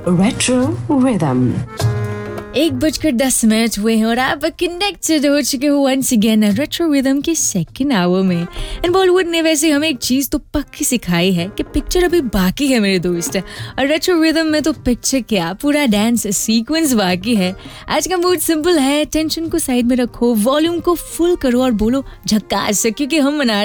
Retro Rhythm. 1:10 हुए हैं और आप कनेक्टेड हो चुके हो वंस अगेन रेट्रो रिदम के सेकंड आवर में। एंड बॉलीवुड ने वैसे हमें एक चीज तो पक्की सिखाई है कि पिक्चर अभी बाकी है मेरे दोस्त, और रेट्रो रिदम में तो पिक्चर क्या पूरा डांस सीक्वेंस बाकी है। आज का मूड सिंपल है, टेंशन को साइड में रखो, वॉल्यूम को फुल करो और बोलो झक्कास, क्योंकि हम मना